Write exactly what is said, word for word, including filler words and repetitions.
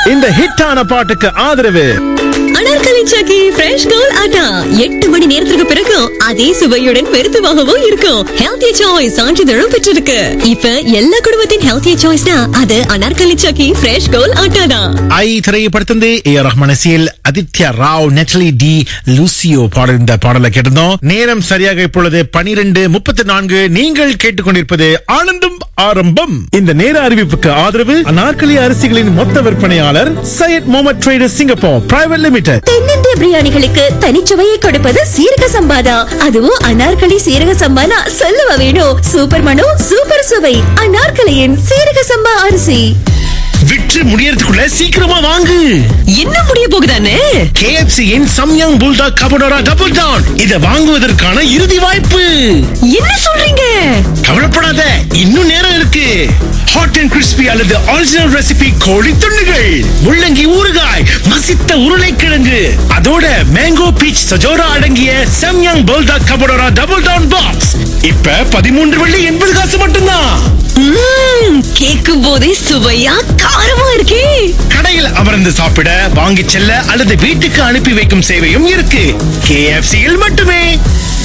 இந்த ஹிட்டான பாட்டுக்கு ஆதரவு அனார்கலி சாக்கி ஃப்ரெஷ் கோல் ஆட்டா. எட்டு மணி நேரத்துக்கு பிறகு அதே சுவையுடன் பெருத்துவாகவும் இருக்கும். ஹெல்த்தி சாய்ஸ் சான்றிதழும் பெற்றிருக்கு. இப்ப எல்லா குடும்பத்தின் ஹெல்த்தி சாய்ஸ்னா அது அனார்கலி சாக்கி ஃப்ரெஷ் கோல் ஆட்டா தான். ஐ திரைப்படத்திலிருந்து ஏ ஆர் ரஹ்மான் இசையில் ஆதித்யா ராவ், நெட்டலி டி லூசியோ பாடல் இந்த பாடலை கேட்டிருந்தோம். நேரம் சரியாக இப்பொழுது பனிரெண்டு முப்பத்தி நான்கு. நீங்கள் கேட்டுக்கொண்டிருப்பது ஆனந்தம் ஆரம்பம். இந்த நேர அறிவிப்புக்கு ஆதரவு அனார்கலி அரிசிகளின் மொத்த விற்பனையாளர் Syed Mohammed traders Singapore private limited. தென்னிந்திய பிரியாணிகளுக்கு தனிச்சுவையை கொடுப்பது சீரக சம்பாதா. அதுவும் அனார்கலி சீரக சம்பானா சொல்லவா வேணும். சூப்பர் மனோ, சூப்பர் சுவை. அனார்கலியின் சீரக சம்பா அரிசி விற்று முடியறதுக்குள்ள சீக்கிரமா வாங்கு. என்ன முடிய போகுதானே? கே எஃப் சி யின் சம்யங் புல்டாக் கார்போனரா டபுள் டவுன். இத வாங்குவதற்கான இறுதி வாய்ப்பு. என்ன சொல்றீங்க? கவலைப்படாத, இன்னும் நேரம் இருக்கு. ஹாட் அண்ட் கிறிஸ்பி அல்லது ஒரிஜினல் ரெசிபி கோழி துண்டுகள், முள்ளங்கி ஊறுகாய், மசித்த உருளைக்கிழங்கு, அதோட மேங்கோ பீச் சஜோரா அடங்கிய சம்யங் புல்டாக் கார்போனரா டபுள் டவுன் பாக்ஸ் இப்ப பதிமூன்று வெள்ளி எண்பது காசு மட்டும்தான். கேட்கும் போதே சுவையா காரமா இருக்கே. கடையில் அமர்ந்து சாப்பிட, வாங்கி செல்ல அல்லது வீட்டுக்கு அனுப்பி வைக்கும் சேவையும் இருக்கு. கே எஃப் சி யில் மட்டுமே.